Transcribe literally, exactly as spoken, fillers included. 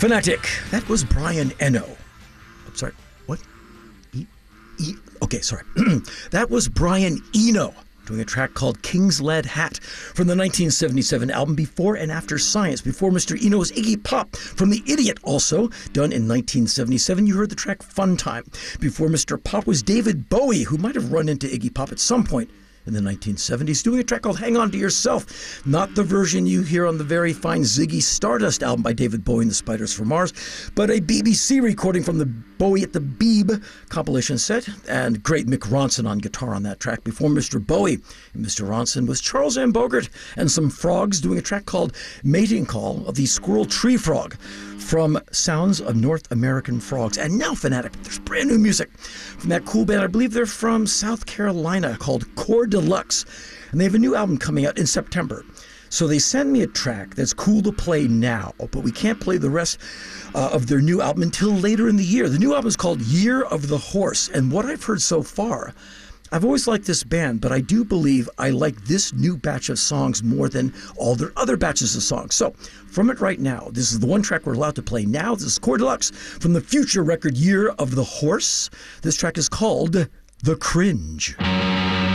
Fanatic. That was Brian Eno. I'm sorry. What? E- e- okay, sorry. That was Brian Eno doing a track called King's Lead Hat from the nineteen seventy-seven album Before and After Science. Before Mister Eno was Iggy Pop from The Idiot, also done in nineteen seventy-seven. You heard the track Fun Time. Before Mister Pop was David Bowie, who might have run into Iggy Pop at some point in the nineteen seventies, doing a track called Hang On To Yourself. Not the version you hear on the very fine Ziggy Stardust album by David Bowie and the Spiders from Mars, but a B B C recording from the Bowie at the Beeb compilation set, and great Mick Ronson on guitar on that track. Before Mister Bowie and Mister Ronson was Charles M. Bogart and some frogs doing a track called Mating Call of the Squirrel Tree Frog from Sounds of North American Frogs. And now, Fanatic, there's brand new music from that cool band. I believe they're from South Carolina called Core Deluxe, and they have a new album coming out in September. So they send me a track that's cool to play now, but we can't play the rest uh, of their new album until later in the year. The new album is called Year of the Horse, and what I've heard so far, I've always liked this band, but I do believe I like this new batch of songs more than all their other batches of songs. So, from it right now, this is the one track we're allowed to play now. This is Core Deluxe from the future record Year of the Horse. This track is called The Cringe.